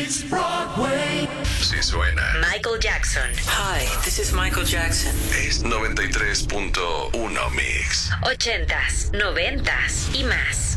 East Broadway. Sí suena. Michael Jackson. Hi, this is Michael Jackson. Es 93.1 Mix. 80s, 90s y más.